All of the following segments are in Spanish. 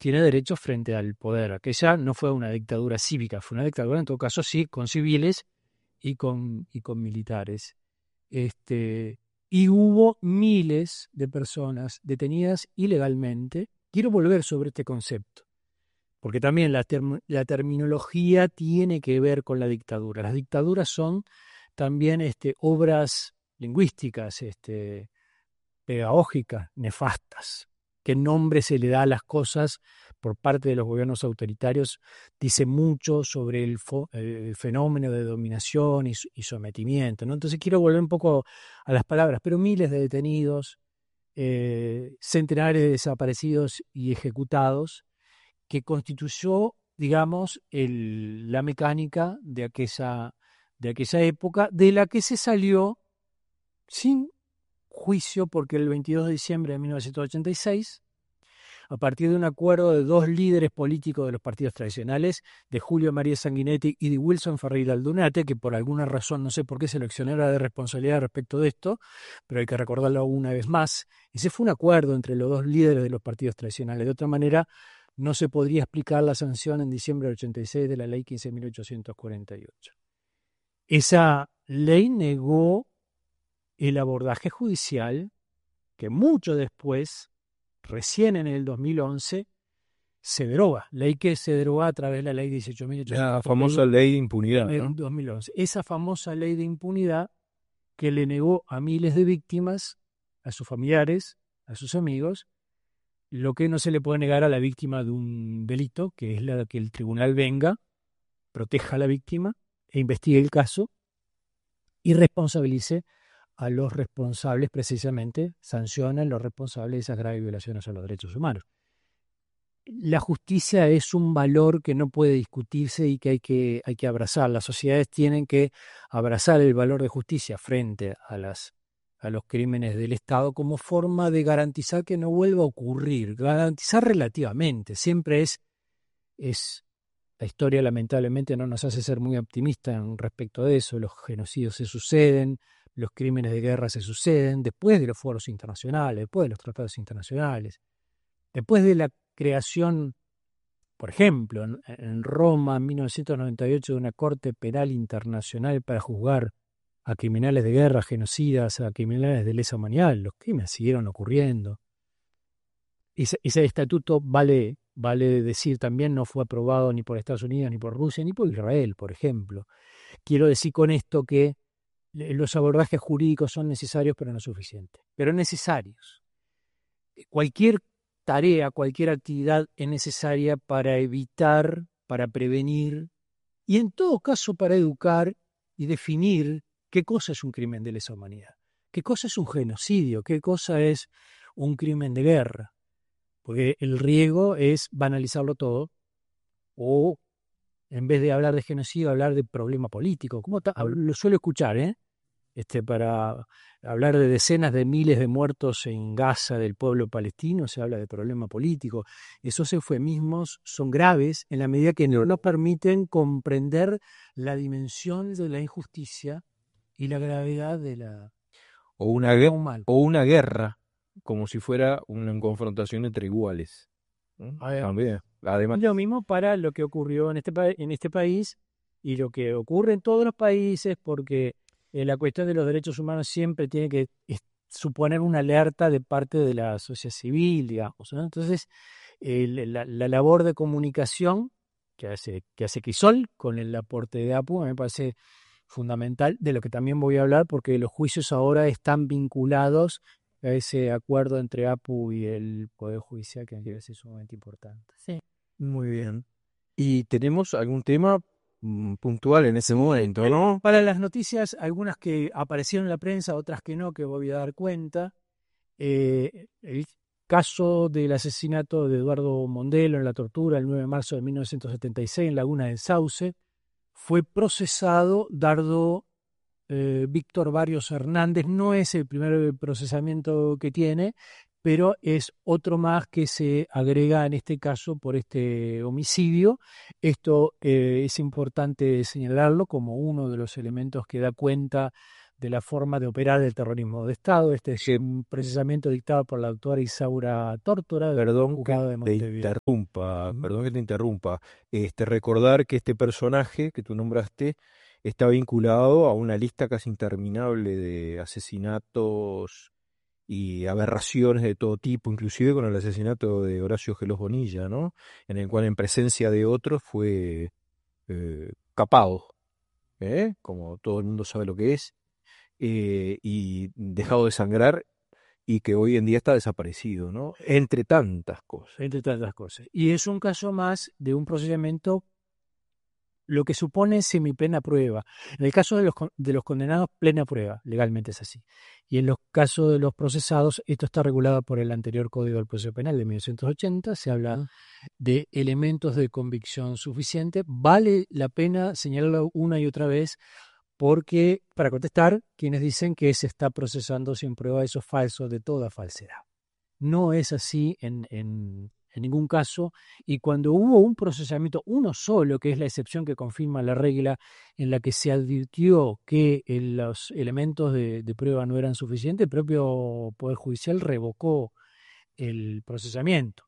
tiene derechos frente al poder. Aquella no fue una dictadura cívica, fue una dictadura en todo caso sí con civiles y con militares. Y hubo miles de personas detenidas ilegalmente. Quiero volver sobre este concepto, porque también la terminología tiene que ver con la dictadura. Las dictaduras son también obras lingüísticas, pedagógicas, nefastas. ¿Qué nombre se le da a las cosas por parte de los gobiernos autoritarios? Dice mucho sobre el fenómeno de dominación y sometimiento, ¿no? Entonces quiero volver un poco a las palabras, pero miles de detenidos, centenares de desaparecidos y ejecutados, que constituyó, digamos, la mecánica de aquella época, de la que se salió sin juicio, porque el 22 de diciembre de 1986, a partir de un acuerdo de dos líderes políticos de los partidos tradicionales, de Julio María Sanguinetti y de Wilson Ferreira Aldunate, que por alguna razón, no sé por qué, se le exonera de responsabilidad respecto de esto, pero hay que recordarlo una vez más. Ese fue un acuerdo entre los dos líderes de los partidos tradicionales. De otra manera, no se podría explicar la sanción en diciembre del 86 de la ley 15.848. Esa ley negó el abordaje judicial que mucho después, recién en el 2011, se deroga. Ley que se deroga a través de la ley 18.800. La famosa ley de impunidad, ¿no? En 2011. Esa famosa ley de impunidad que le negó a miles de víctimas, a sus familiares, a sus amigos, lo que no se le puede negar a la víctima de un delito, que es la que el tribunal venga, proteja a la víctima e investigue el caso y responsabilice a los responsables, precisamente, sancionan a los responsables de esas graves violaciones a los derechos humanos. La justicia es un valor que no puede discutirse y que hay que abrazar. Las sociedades tienen que abrazar el valor de justicia frente a los crímenes del Estado como forma de garantizar que no vuelva a ocurrir. Garantizar relativamente. Siempre es la historia lamentablemente no nos hace ser muy optimistas respecto de eso. Los genocidios se suceden, los crímenes de guerra se suceden después de los foros internacionales, después de los tratados internacionales, después de la creación, por ejemplo, en Roma en 1998 de una Corte Penal Internacional para juzgar a criminales de guerra, genocidas, a criminales de lesa humanidad. Los crímenes siguieron ocurriendo. Ese estatuto, vale decir también, no fue aprobado ni por Estados Unidos, ni por Rusia, ni por Israel, por ejemplo. Quiero decir con esto que los abordajes jurídicos son necesarios, pero no suficientes. Pero necesarios. Cualquier tarea, cualquier actividad es necesaria para evitar, para prevenir y en todo caso para educar y definir qué cosa es un crimen de lesa humanidad, qué cosa es un genocidio, qué cosa es un crimen de guerra. Porque el riesgo es banalizarlo todo o, en vez de hablar de genocidio, hablar de problema político. Lo suelo escuchar, para hablar de decenas de miles de muertos en Gaza del pueblo palestino, se habla de problema político. Esos eufemismos son graves en la medida que no nos permiten comprender la dimensión de la injusticia y la gravedad de la O una, mal. o una guerra, como si fuera una confrontación entre iguales, ¿no? También, además. Lo mismo para lo que ocurrió en este país y lo que ocurre en todos los países, porque la cuestión de los derechos humanos siempre tiene que suponer una alerta de parte de la sociedad civil, digamos, ¿no? Entonces, la labor de comunicación que hace Crisol con el aporte de APU me parece fundamental, de lo que también voy a hablar, porque los juicios ahora están vinculados a ese acuerdo entre APU y el Poder Judicial, que me parece sumamente importante. Sí. Muy bien. ¿Y tenemos algún tema puntual en ese momento, no? Para las noticias, algunas que aparecieron en la prensa, otras que no, que voy a dar cuenta. El caso del asesinato de Eduardo Mondelo en la tortura el 9 de marzo de 1976 en Laguna del Sauce. Fue procesado Dardo Víctor Barrios Hernández. No es el primer procesamiento que tiene, pero es otro más que se agrega en este caso por este homicidio. Esto es importante señalarlo como uno de los elementos que da cuenta de la forma de operar del terrorismo de Estado. Este es un procesamiento dictado por la doctora Isaura Tórtora, del juzgado de Montevideo. Perdón que te interrumpa. Recordar que este personaje que tú nombraste está vinculado a una lista casi interminable de asesinatos y aberraciones de todo tipo, inclusive con el asesinato de Horacio Gelós Bonilla, ¿no? En el cual en presencia de otros fue capado, como todo el mundo sabe lo que es, y dejado de sangrar, y que hoy en día está desaparecido, ¿no? Entre tantas cosas. Entre tantas cosas. Y es un caso más de un procesamiento, lo que supone semiplena prueba. En el caso de los condenados, plena prueba, legalmente es así. Y en los casos de los procesados, esto está regulado por el anterior Código del Proceso Penal de 1980, se habla de elementos de convicción suficiente. Vale la pena señalarlo una y otra vez, porque para contestar, quienes dicen que se está procesando sin prueba, eso es falso, de toda falsedad. No es así en ningún caso, y cuando hubo un procesamiento, uno solo, que es la excepción que confirma la regla, en la que se advirtió que los elementos de prueba no eran suficientes, el propio Poder Judicial revocó el procesamiento.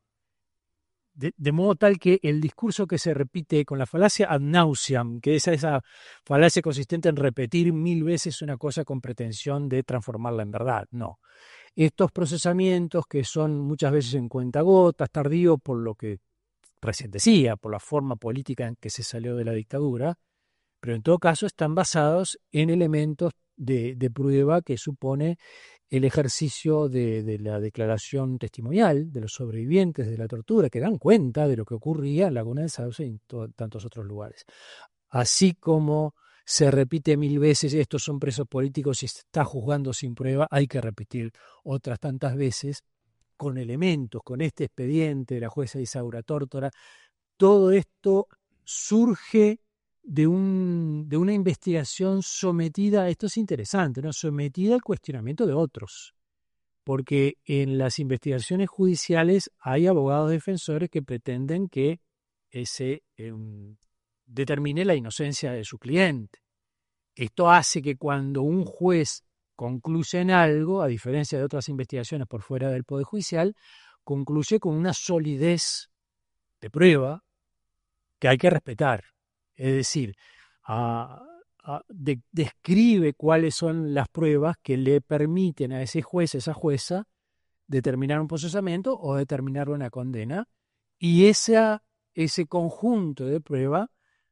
De modo tal que el discurso que se repite con la falacia ad nauseam, que es esa falacia consistente en repetir 1000 veces una cosa con pretensión de transformarla en verdad, no. Estos procesamientos, que son muchas veces en cuentagotas, tardíos por lo que recién decía, por la forma política en que se salió de la dictadura, pero en todo caso están basados en elementos de prueba que supone el ejercicio de la declaración testimonial de los sobrevivientes de la tortura, que dan cuenta de lo que ocurría en Laguna de Sauce y en tantos otros lugares. Así como se repite 1000 veces, estos son presos políticos y se está juzgando sin prueba, hay que repetir otras tantas veces con elementos, con este expediente de la jueza Isaura Tórtora. Todo esto surge de una investigación sometida, esto es interesante, ¿no? Sometida al cuestionamiento de otros, porque en las investigaciones judiciales hay abogados defensores que pretenden que se determine la inocencia de su cliente. Esto hace que cuando un juez concluye en algo, a diferencia de otras investigaciones por fuera del Poder Judicial, concluye con una solidez de prueba que hay que respetar. Es decir, describe cuáles son las pruebas que le permiten a ese juez, esa jueza, determinar un procesamiento o determinar una condena, y ese conjunto de pruebas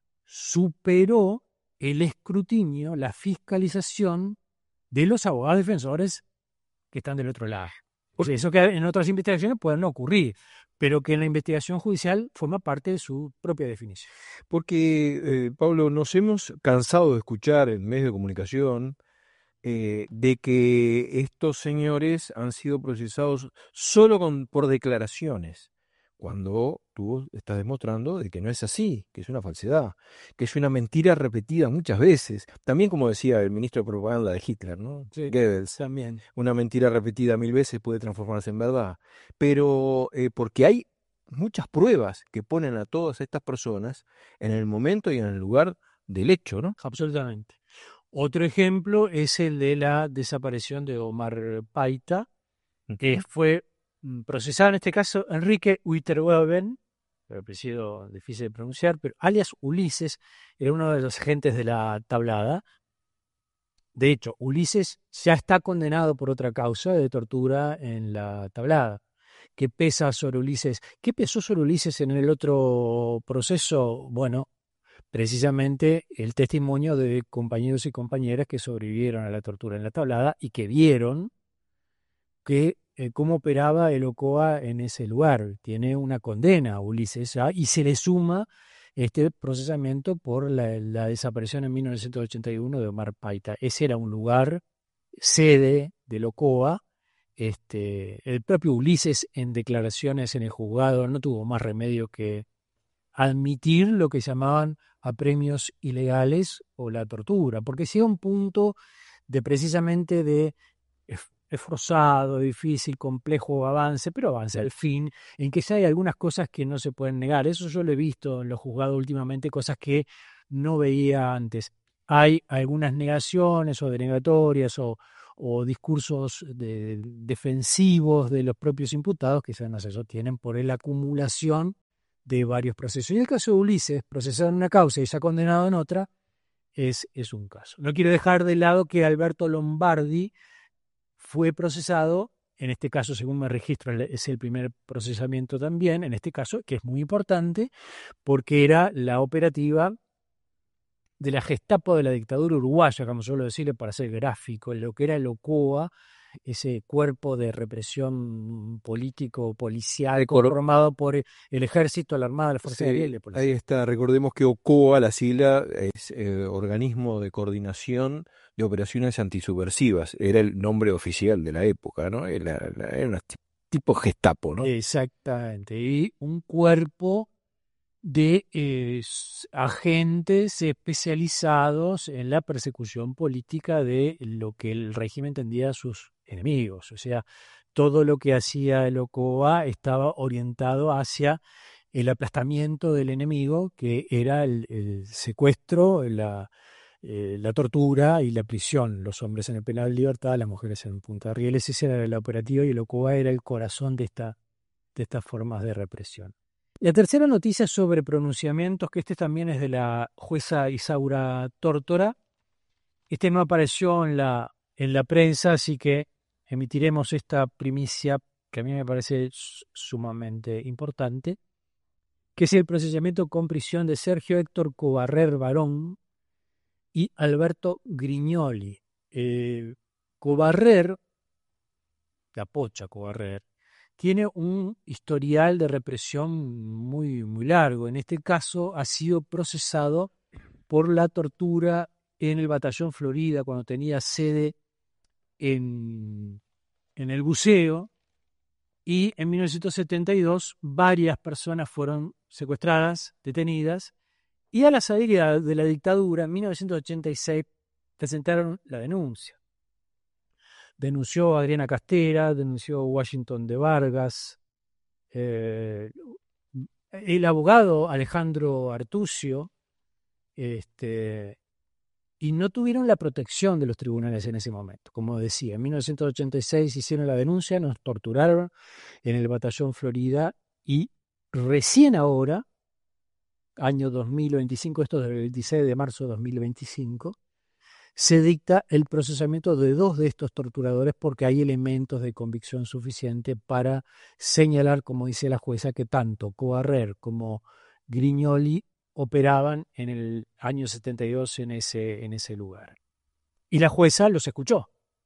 superó el escrutinio, la fiscalización de los abogados defensores que están del otro lado. O sea, eso que en otras investigaciones puede no ocurrir, pero que en la investigación judicial forma parte de su propia definición. Porque, Pablo, nos hemos cansado de escuchar en medios de comunicación de que estos señores han sido procesados solo por declaraciones, cuando tú estás demostrando de que no es así, que es una falsedad, que es una mentira repetida muchas veces. También, como decía el ministro de propaganda de Hitler, ¿no? Sí, Goebbels, también. una mentira repetida 1000 veces puede transformarse en verdad. Pero porque hay muchas pruebas que ponen a todas estas personas en el momento y en el lugar del hecho, ¿no? Absolutamente. Otro ejemplo es el de la desaparición de Omar Paita, que fue procesado en este caso Enrique Uyterweben, el apellido difícil de pronunciar, pero alias Ulises, era uno de los agentes de la Tablada. De hecho, Ulises ya está condenado por otra causa de tortura en la Tablada. ¿Qué pesa sobre Ulises? ¿Qué pesó sobre Ulises en el otro proceso? Bueno, precisamente el testimonio de compañeros y compañeras que sobrevivieron a la tortura en la Tablada y que vieron que cómo operaba el OCOA en ese lugar. Tiene una condena a Ulises ya, y se le suma este procesamiento por la desaparición en 1981 de Omar Paita. Ese era un lugar sede del OCOA. El propio Ulises, en declaraciones en el juzgado, no tuvo más remedio que admitir lo que llamaban apremios ilegales o la tortura, porque si a un punto de precisamente de esforzado, difícil, complejo avance, pero avance al fin, en que ya hay algunas cosas que no se pueden negar. Eso yo lo he visto en los juzgados últimamente, cosas que no veía antes. hay algunas negaciones o denegatorias o discursos defensivos de los propios imputados que no se sostienen por la acumulación de varios procesos. Y el caso de Ulises, procesado en una causa y ya condenado en otra, es un caso. No quiero dejar de lado que Alberto Lombardi fue procesado, en este caso, según me registro, es el primer procesamiento también, en este caso, que es muy importante, porque era la operativa de la Gestapo de la dictadura uruguaya, como suelo decirle para ser gráfico, lo que era el OCOA, ese cuerpo de represión político, policial, conformado por el ejército, la armada, la fuerza aérea y la policía. Ahí está, recordemos que OCOA, la sigla, es Organismo de Coordinación de Operaciones Antisubversivas, era el nombre oficial de la época, ¿no? Era una tipo Gestapo, ¿no? Exactamente, y un cuerpo de agentes especializados en la persecución política de lo que el régimen entendía sus enemigos. O sea, todo lo que hacía el OCOA estaba orientado hacia el aplastamiento del enemigo, que era el secuestro, la tortura y la prisión. Los hombres en el penal de libertad, las mujeres en Punta de Rieles. Ese era el operativo y el OCOA era el corazón de estas formas de represión. La tercera noticia sobre pronunciamientos, que este también es de la jueza Isaura Tórtora. Este no apareció en la prensa, así que emitiremos esta primicia que a mí me parece sumamente importante, que es el procesamiento con prisión de Sergio Héctor Cobarrer Barón y Alberto Grignoli. Cobarrer, la pocha Cobarrer, tiene un historial de represión muy, muy largo. En este caso ha sido procesado por la tortura en el Batallón Florida cuando tenía sede en el buceo, y en 1972 varias personas fueron secuestradas, detenidas, y a la salida de la dictadura en 1986 presentaron la denuncia. Denunció a Adriana Castera, denunció a Washington de Vargas, el abogado Alejandro Artucio, y no tuvieron la protección de los tribunales en ese momento. Como decía, en 1986 hicieron la denuncia, nos torturaron en el Batallón Florida y recién ahora, año 2025, esto es del 26 de marzo de 2025, se dicta el procesamiento de 2 de estos torturadores porque hay elementos de convicción suficiente para señalar, como dice la jueza, que tanto Cobarrer como Grignoli operaban en el año 72 en ese lugar. Y la jueza los escuchó.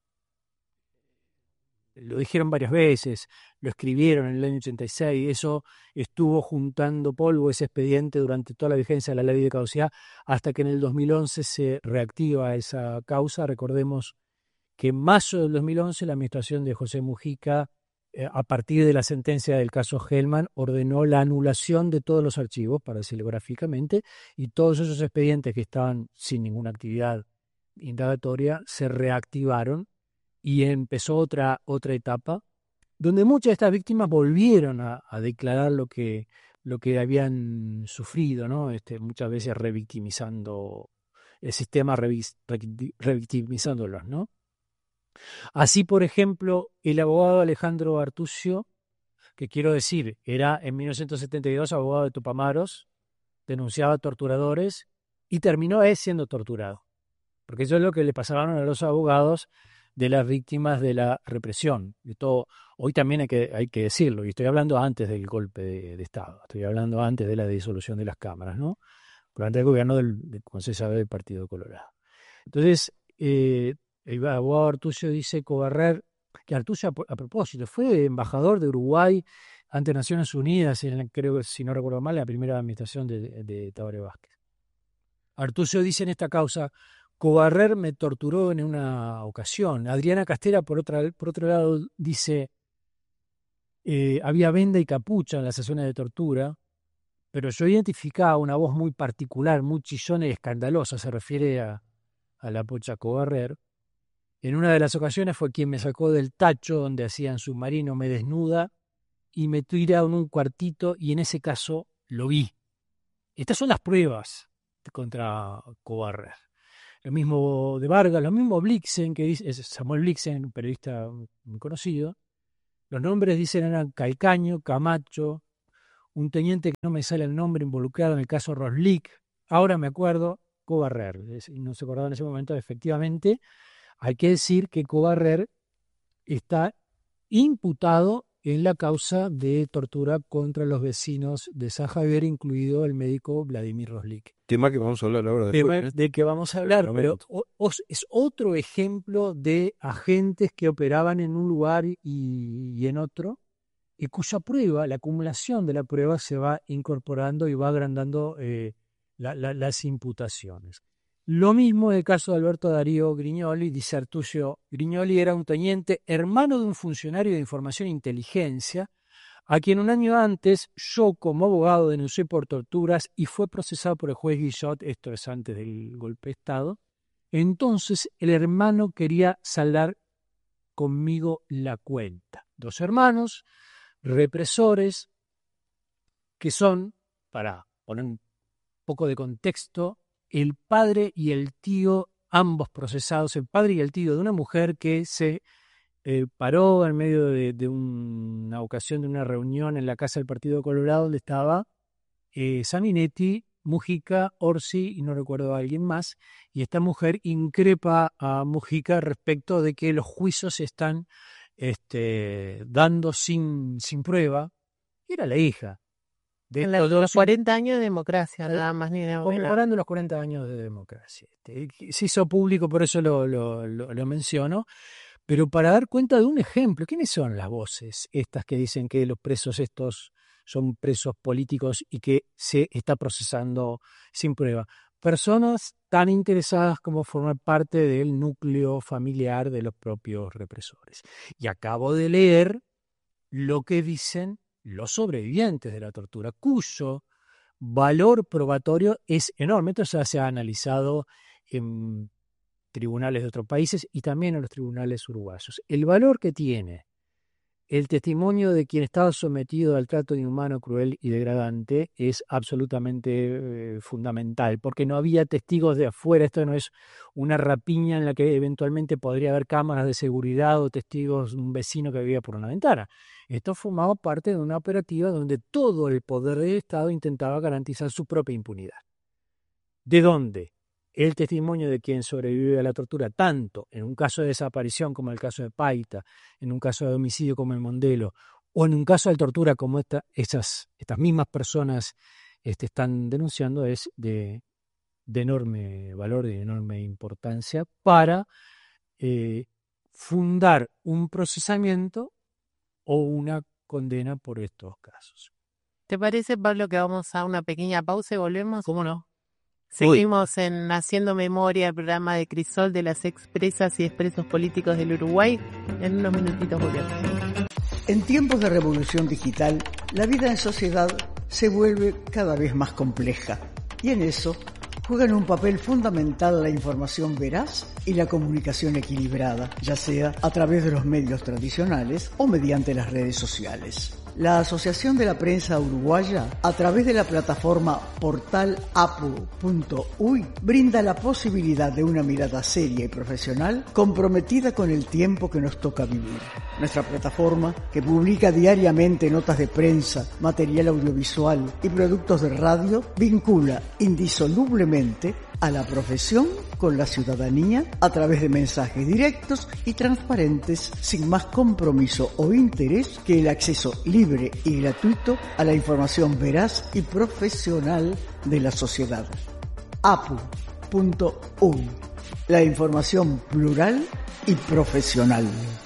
Lo dijeron varias veces, lo escribieron en el año 86, eso estuvo juntando polvo ese expediente durante toda la vigencia de la ley de caducidad, hasta que en el 2011 se reactiva esa causa. Recordemos que en marzo del 2011 la administración de José Mujica, a partir de la sentencia del caso Hellman, ordenó la anulación de todos los archivos, para decirlo gráficamente, y todos esos expedientes que estaban sin ninguna actividad indagatoria se reactivaron y empezó otra etapa donde muchas de estas víctimas volvieron a declarar lo que habían sufrido, ¿no? Muchas veces revictimizando el sistema, revictimizándolos, ¿no? Así, por ejemplo, el abogado Alejandro Artucio, que quiero decir, era en 1972 abogado de Tupamaros, denunciaba torturadores y terminó siendo torturado, porque eso es lo que le pasaban a los abogados de las víctimas de la represión. Y todo, hoy también hay que decirlo, y estoy hablando antes del golpe de Estado, estoy hablando antes de la disolución de las cámaras, ¿no? Durante el gobierno como se sabe, del Partido Colorado. Entonces, el abogado Artucio dice Cobarrer, que Artucio, a propósito, fue embajador de Uruguay ante Naciones Unidas, creo que, si no recuerdo mal, en la primera administración de Tabaré Vázquez. Artucio dice en esta causa: Cobarrer me torturó en una ocasión. Adriana Castera, por otro lado, dice, había venda y capucha en las sesiones de tortura, pero yo identificaba una voz muy particular, muy chillona y escandalosa, se refiere a la pocha Cobarrer. En una de las ocasiones fue quien me sacó del tacho donde hacían submarino, me desnuda y me tira en un cuartito, y en ese caso lo vi. Estas son las pruebas contra Cobarrer. lo mismo de Vargas, lo mismo Blixen, que dice, es Samuel Blixen, un periodista muy conocido. Los nombres dicen eran Calcaño, Camacho, un teniente que no me sale el nombre involucrado en el caso Roslik, ahora me acuerdo, Cobarrer, no se acordaba en ese momento, efectivamente, hay que decir que Cobarrer está imputado en la causa de tortura contra los vecinos de San Javier, incluido el médico Vladimir Roslik. Tema que vamos a hablar ahora después. De que vamos a hablar, pero es otro ejemplo de agentes que operaban en un lugar y en otro, y cuya prueba, la acumulación de la prueba se va incorporando y va agrandando las imputaciones. Lo mismo en el caso de Alberto Darío Grignoli, dice Artucio. Grignoli era un teniente, hermano de un funcionario de información e inteligencia, a quien un año antes yo como abogado denuncié por torturas y fue procesado por el juez Guillot, esto es antes del golpe de Estado. Entonces el hermano quería saldar conmigo la cuenta. 2 hermanos, represores, que son, para poner un poco de contexto, el padre y el tío, ambos procesados, el padre y el tío de una mujer que se paró en medio de una ocasión de una reunión en la casa del Partido Colorado donde estaba Sanguinetti, Mujica, Orsi y no recuerdo a alguien más, y esta mujer increpa a Mujica respecto de que los juicios se están dando sin prueba. Era la hija. De los 40 años de democracia, nada más ni nada menos. Comparando los 40 años de democracia. Se hizo público, por eso lo menciono, pero para dar cuenta de un ejemplo. ¿Quiénes son las voces estas que dicen que los presos estos son presos políticos y que se está procesando sin prueba? Personas tan interesadas como formar parte del núcleo familiar de los propios represores. Y acabo de leer lo que dicen los sobrevivientes de la tortura, cuyo valor probatorio es enorme. Esto ya se ha analizado en tribunales de otros países y también en los tribunales uruguayos. El valor que tiene el testimonio de quien estaba sometido al trato inhumano, cruel y degradante es absolutamente fundamental, porque no había testigos de afuera. Esto no es una rapiña en la que eventualmente podría haber cámaras de seguridad o testigos de un vecino que vivía por una ventana. Esto formaba parte de una operativa donde todo el poder del Estado intentaba garantizar su propia impunidad. ¿De dónde? El testimonio de quien sobrevive a la tortura, tanto en un caso de desaparición como en el caso de Paita, en un caso de homicidio como el Mondelo, o en un caso de tortura como estas mismas personas están denunciando, es de enorme valor, de enorme importancia para fundar un procesamiento o una condena por estos casos. ¿Te parece, Pablo, que vamos a una pequeña pausa y volvemos? ¿Cómo no? Seguimos en Haciendo Memoria, el programa de Crisol de las expresas y expresos políticos del Uruguay. En unos minutitos volvemos. En tiempos de revolución digital, la vida en sociedad se vuelve cada vez más compleja. Y en eso juegan un papel fundamental la información veraz y la comunicación equilibrada, ya sea a través de los medios tradicionales o mediante las redes sociales. La Asociación de la Prensa Uruguaya, a través de la plataforma portalapu.uy, brinda la posibilidad de una mirada seria y profesional comprometida con el tiempo que nos toca vivir. Nuestra plataforma, que publica diariamente notas de prensa, material audiovisual y productos de radio, vincula indisolublemente a la profesión con la ciudadanía a través de mensajes directos y transparentes, sin más compromiso o interés que el acceso libre y gratuito a la información veraz y profesional de la sociedad. apu.uy, la información plural y profesional.